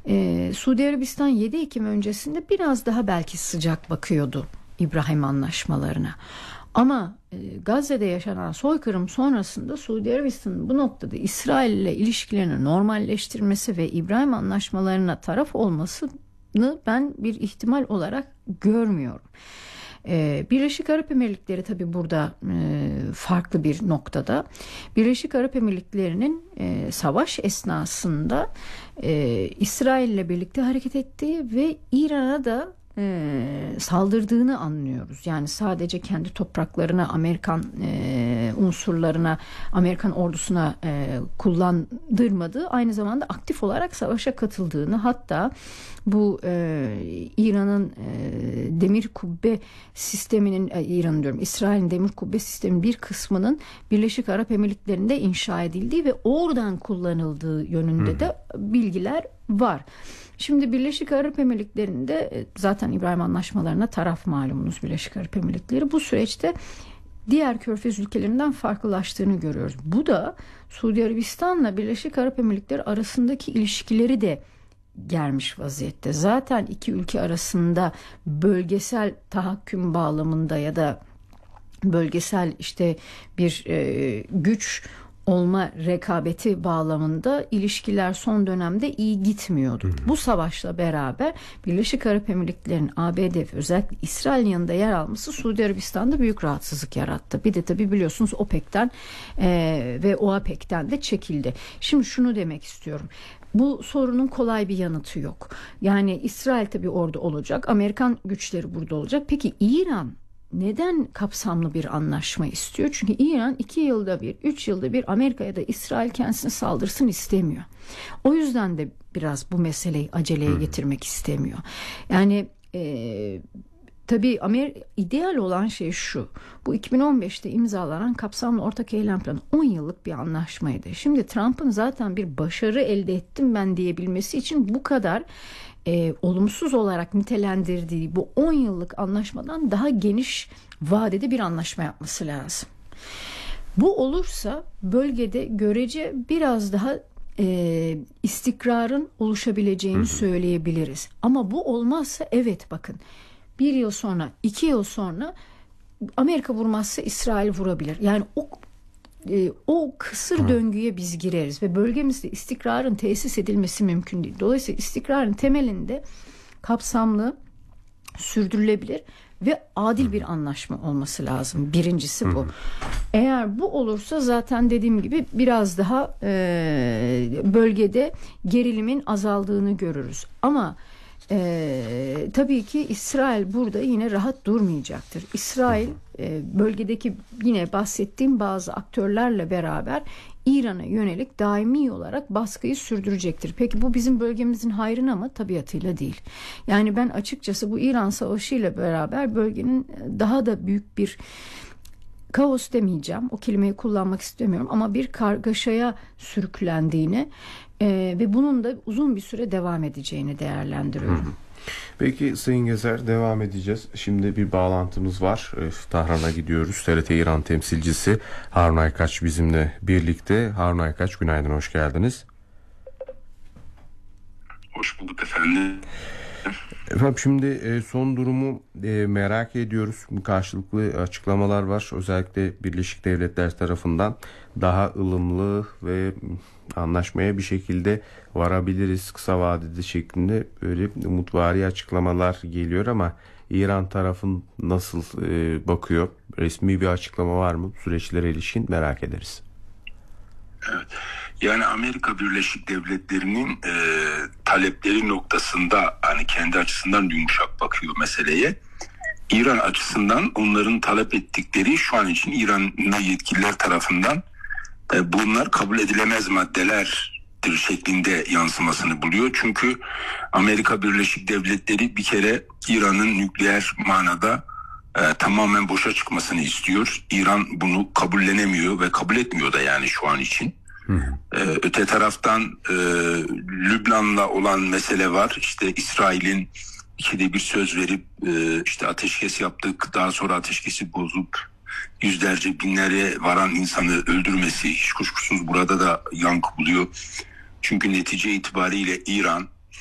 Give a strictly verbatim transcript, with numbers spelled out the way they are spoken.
Ee, Suudi Arabistan yedi Ekim öncesinde biraz daha belki sıcak bakıyordu İbrahim Anlaşmalarına. Ama e, Gazze'de yaşanan soykırım sonrasında Suudi Arabistan'ın bu noktada İsrail ile ilişkilerini normalleştirmesi ve İbrahim Anlaşmalarına taraf olmasını ben bir ihtimal olarak görmüyorum. Ee, Birleşik Arap Emirlikleri tabii burada e, farklı bir noktada. Birleşik Arap Emirlikleri'nin e, savaş esnasında e, İsrail ile birlikte hareket ettiği ve İran'a da e, saldırdığını anlıyoruz. Yani sadece kendi topraklarına, Amerikan e, unsurlarına, Amerikan ordusuna e, kullandırmadığı, aynı zamanda aktif olarak savaşa katıldığını, hatta bu e, İran'ın e, demir kubbe sisteminin, e, İran diyorum, İsrail'in demir kubbe sisteminin bir kısmının Birleşik Arap Emirlikleri'nde inşa edildiği ve oradan kullanıldığı yönünde hmm. de bilgiler var. Şimdi Birleşik Arap Emirlikleri'nde zaten İbrahim Anlaşmalarına taraf malumunuz Birleşik Arap Emirlikleri. Bu süreçte diğer Körfez ülkelerinden farklılaştığını görüyoruz. Bu da Suudi Arabistan'la Birleşik Arap Emirlikleri arasındaki ilişkileri de germiş vaziyette. Zaten iki ülke arasında bölgesel tahakküm bağlamında ya da bölgesel işte bir e, güç olma rekabeti bağlamında ilişkiler son dönemde iyi gitmiyordu. Hı hı. Bu savaşla beraber Birleşik Arap Emirlikleri'nin A B D ve özellikle İsrail'in yanında yer alması Suudi Arabistan'da büyük rahatsızlık yarattı. Bir de tabii biliyorsunuz OPEC'ten e, ve OAPEC'ten de çekildi. Şimdi şunu demek istiyorum. Bu sorunun kolay bir yanıtı yok. Yani İsrail tabii orada olacak. Amerikan güçleri burada olacak. Peki İran neden kapsamlı bir anlaşma istiyor? Çünkü İran iki yılda bir, üç yılda bir Amerika ya da İsrail kendisine saldırsın istemiyor. O yüzden de biraz bu meseleyi aceleye hmm. getirmek istemiyor. Yani e, tabii Amerika, ideal olan şey şu. Bu iki bin on beşte imzalanan kapsamlı ortak eylem planı on yıllık bir anlaşmaydı. Şimdi Trump'ın zaten bir başarı elde ettim ben diyebilmesi için bu kadar E, olumsuz olarak nitelendirdiği bu on yıllık anlaşmadan daha geniş vadede bir anlaşma yapması lazım. Bu olursa bölgede görece biraz daha e, istikrarın oluşabileceğini hı hı. söyleyebiliriz. Ama bu olmazsa evet bakın bir yıl sonra, iki yıl sonra Amerika vurmazsa İsrail vurabilir. Yani o E, o kısır Hı. döngüye biz gireriz ve bölgemizde istikrarın tesis edilmesi mümkün değil. Dolayısıyla istikrarın temelinde kapsamlı, sürdürülebilir ve adil Hı. bir anlaşma olması lazım. Birincisi bu. Hı. Eğer bu olursa zaten dediğim gibi biraz daha e, bölgede gerilimin azaldığını görürüz. Ama Ee, tabii ki İsrail burada yine rahat durmayacaktır. İsrail e, bölgedeki yine bahsettiğim bazı aktörlerle beraber İran'a yönelik daimi olarak baskıyı sürdürecektir. Peki bu bizim bölgemizin hayrına mı? Tabiatıyla değil. Yani ben açıkçası bu İran Savaşı ile beraber bölgenin daha da büyük bir kaos demeyeceğim, o kelimeyi kullanmak istemiyorum ama bir kargaşaya sürüklendiğini e, ve bunun da uzun bir süre devam edeceğini değerlendiriyorum. Hı hı. Peki Sayın Gezer, devam edeceğiz. Şimdi bir bağlantımız var. Tahran'a gidiyoruz. T R T İran temsilcisi Harun Aykaç bizimle birlikte. Harun Aykaç, günaydın, hoş geldiniz. Hoş bulduk efendim. Efendim şimdi son durumu merak ediyoruz. Karşılıklı açıklamalar var. Özellikle Birleşik Devletler tarafından daha ılımlı ve anlaşmaya bir şekilde varabiliriz kısa vadede şeklinde böyle umutvari açıklamalar geliyor ama İran tarafın nasıl bakıyor? Resmi bir açıklama var mı? Süreçlere ilişkin merak ederiz. Evet. Yani Amerika Birleşik Devletleri'nin e, talepleri noktasında hani kendi açısından yumuşak bakıyor meseleye. İran açısından onların talep ettikleri şu an için İranlı yetkililer tarafından e, bunlar kabul edilemez maddelerdir şeklinde yansımasını buluyor. Çünkü Amerika Birleşik Devletleri bir kere İran'ın nükleer manada e, tamamen boşa çıkmasını istiyor. İran bunu kabullenemiyor ve kabul etmiyor da yani şu an için. Hı hı. Ee, öte taraftan e, Lübnan'la olan mesele var. İşte İsrail'in ikide bir söz verip e, işte ateşkes yaptık, daha sonra ateşkesi bozup yüzlerce binlere varan insanı öldürmesi hiç kuşkusuz burada da yankı buluyor. Çünkü netice itibariyle İran